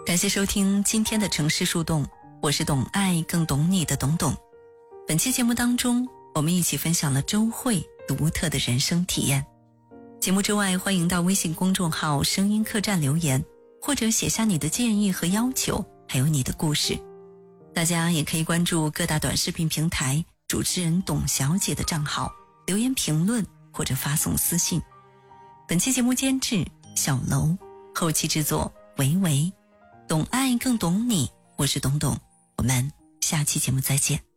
感谢收听今天的城市树洞，我是懂爱更懂你的董董。本期节目当中，我们一起分享了周慧独特的人生体验。节目之外，欢迎到微信公众号声音客栈留言，或者写下你的建议和要求，还有你的故事。大家也可以关注各大短视频平台主持人董小姐的账号，留言评论或者发送私信。本期节目监制小楼，后期制作维维。懂爱更懂你，我是董董，我们下期节目再见。